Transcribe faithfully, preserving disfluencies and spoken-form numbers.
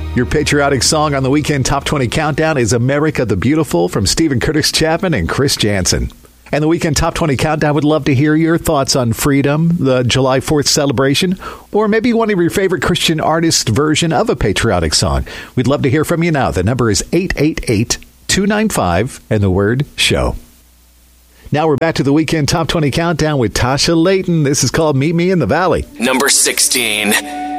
Your patriotic song on the Weekend Top twenty Countdown is America the Beautiful from Stephen Curtis Chapman and Chris Jansen. And the Weekend Top twenty Countdown would love to hear your thoughts on freedom, the July fourth celebration, or maybe one of your favorite Christian artist version of a patriotic song. We'd love to hear from you now. The number is eight eight eight, two nine five and the word show. Now we're back to the Weekend Top twenty Countdown with Tasha Layton. This is called Meet Me in the Valley. Number sixteen.